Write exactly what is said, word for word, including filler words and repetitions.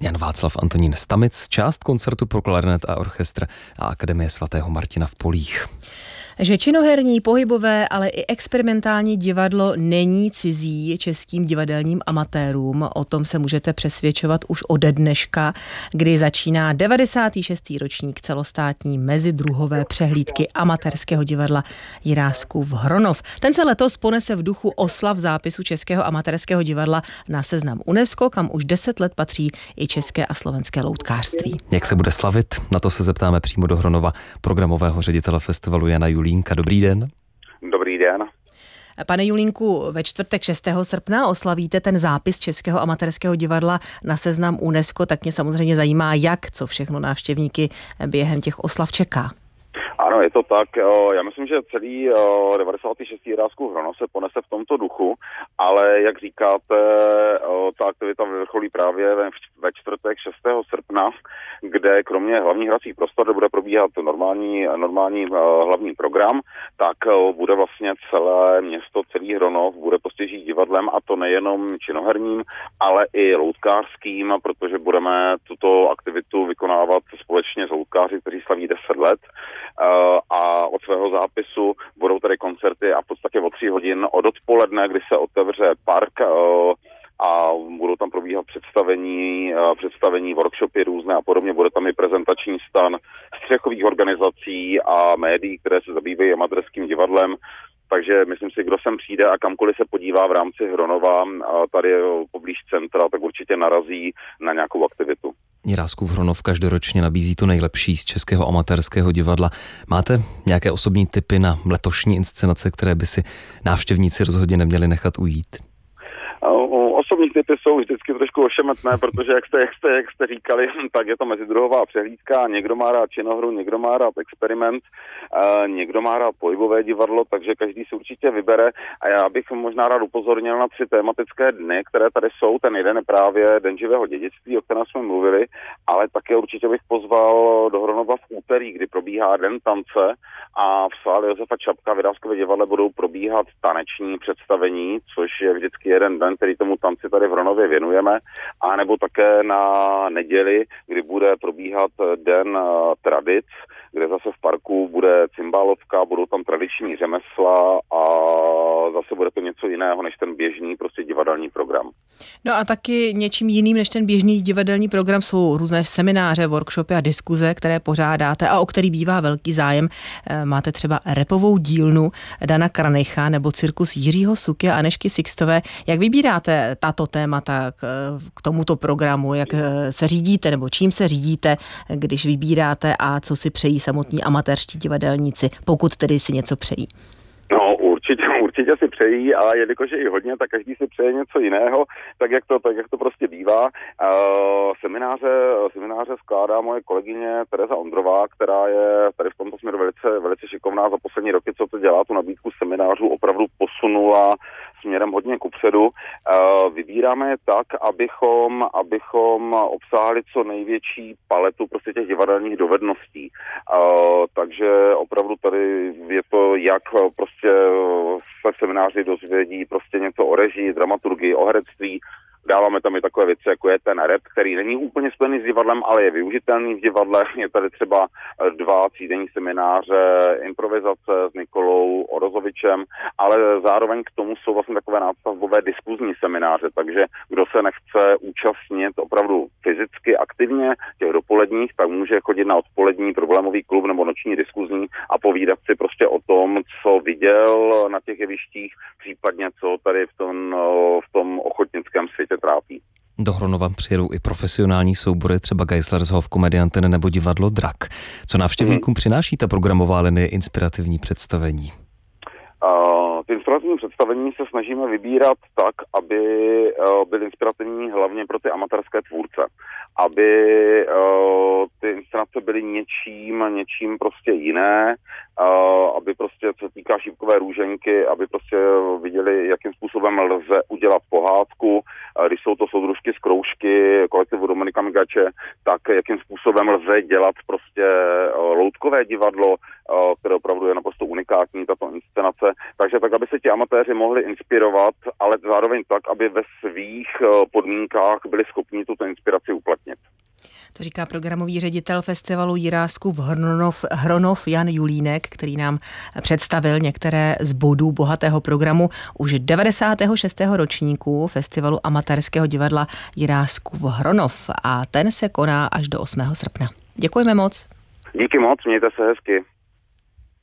Jan Václav Antonín Stamic, část koncertu pro klarinet a orchestr a Akademie svatého Martina v Polích. Že činoherní, pohybové, ale i experimentální divadlo není cizí českým divadelním amatérům. O tom se můžete přesvědčovat už ode dneška, kdy začíná devadesátý šestý ročník celostátní mezidruhové přehlídky amatérského divadla Jiráskův Hronov. Ten se letos ponese v duchu oslav zápisu českého amatérského divadla na seznam UNESCO, kam už deset let patří i české a slovenské loutkářství. Jak se bude slavit? Na to se zeptáme přímo do Hronova programového ředitele festivalu Jana Julínka. Dobrý den. Dobrý den. Pane Julínku, ve čtvrtek šestého srpna oslavíte ten zápis českého amatérského divadla na seznam UNESCO, tak mě samozřejmě zajímá, jak, co všechno návštěvníky během těch oslav čeká. Ano, je to tak. Já myslím, že celý devadesátý šestý Jiráskův Hronov se ponese v tomto duchu, ale jak říkáte, ta aktivita vyvrcholí právě ve čtvrtek šestého srpna, kde kromě hlavních hracích prostor, kde bude probíhat normální, normální hlavní program, tak bude vlastně celé město, celý Hronov bude postižit divadlem, a to nejenom činoherním, ale i loutkářským, protože budeme tuto aktivitu vykonávat společně s loutkáři, kteří slaví deset let. A od svého zápisu budou tady koncerty a v podstatě od tří hodin od odpoledne, kdy se otevře park a budou tam probíhat představení, představení, workshopy různé a podobně. Bude tam i prezentační stan střechových organizací a médií, které se zabývají amatérským divadlem. Takže myslím si, kdo sem přijde a kamkoliv se podívá v rámci Hronova, tady poblíž centra, tak určitě narazí na nějakou aktivitu. Jiráskův Hronov každoročně nabízí to nejlepší z českého amatérského divadla. Máte nějaké osobní tipy na letošní inscenace, které by si návštěvníci rozhodně neměli nechat ujít? Osobní typy jsou vždycky trošku ošemetné, protože jak jste, jak jste, jak jste říkali, tak je to mezidruhová přehlídka. Někdo má rád činohru, někdo má rád experiment, někdo má rád pohybové divadlo, takže každý si určitě vybere. A já bych možná rád upozornil na tři tematické dny, které tady jsou. Ten jeden je právě Den živého dědictví, o kterém jsme mluvili, ale také určitě bych pozval do Hronova v úterý, kdy probíhá Den tance a v sále Josefa Čapka v Jiráskůvě divadle budou probíhat taneční představení, což je vždycky jeden den, který tomu tanci tady v Hronově věnujeme, a nebo také na neděli, kdy bude probíhat Den tradic, kde zase v parku bude cymbálovka, budou tam tradiční řemesla a zase bude to něco jiného než ten běžný prostě divadelní program. No a taky něčím jiným než ten běžný divadelní program jsou různé semináře, workshopy a diskuze, které pořádáte a o který bývá velký zájem. Máte třeba repovou dílnu Dana Kranicha nebo cirkus Jiřího Suky a Anežky Sixtové. Jak vybíráte tato témata k tomuto programu? Jak se řídíte nebo čím se řídíte, když vybíráte a co si přejí samotní amatérští divadelníci, pokud tedy si něco přejí? No, určitě, určitě si přejí, a jelikož je i hodně, tak každý si přeje něco jiného, tak jak to, tak jak to prostě bývá. Uh, semináře, semináře skládá moje kolegyně Tereza Ondrová, která je tady v tomto směru velice, velice šikovná. Za poslední roky, co to dělá, tu nabídku seminářů opravdu posunula směrem hodně kupředu. Uh, vybíráme je tak, abychom, abychom obsáhli co největší paletu prostě těch divadelních dovedností. Uh, takže opravdu tady je to, jak prostě se v semináři dozvědí prostě něco o režii, dramaturgii, o herectví. Dáváme tam i takové věci, jako je ten rap, který není úplně spojený s divadlem, ale je využitelný v divadle. Je tady třeba dva týdenní semináře improvizace s Nikolou Orozovičem, ale zároveň k tomu jsou vlastně takové nástavbové diskuzní semináře, takže kdo se nechce účastnit opravdu fyzicky aktivně těch dopoledních, tak může chodit na odpolední problémový klub nebo noční diskuzní a povídat si prostě o tom, co viděl na těch jevištích, případně co tady v tom, v tom ochotnickém světě trápí. Do Hronova přijedou i profesionální soubory, třeba Geislershof, Komedianten nebo divadlo Drak. Co návštěvníkům hmm. přináší ta programová linie inspirativní představení? Uh, ty inspirativní představení se snažíme vybírat tak, aby uh, byly inspirativní hlavně pro ty amatérské tvůrce. Aby uh, ty inscenace byly něčím, něčím prostě jiné, uh, aby prostě, co týká Šípkové růženky, aby prostě viděli, jakým způsobem lze udělat pohádku. Uh, když jsou to soudružky z Kroužky, kolektivu Dominika Migače, tak jakým způsobem lze dělat prostě uh, loutkové divadlo, uh, které opravdu je naprosto unikátní, tato inscenace. Takže tak, aby se ti amatéři mohli inspirovat, ale zároveň tak, aby ve svých uh, podmínkách byli schopni tuto inspiraci uplatnit. To říká programový ředitel festivalu Jiráskův Hronov, Hronov Jan Julínek, který nám představil některé z bodů bohatého programu už devadesátého šestého ročníku festivalu amatérského divadla Jiráskův Hronov a ten se koná až do osmého srpna. Děkujeme moc. Díky moc, mějte se hezky.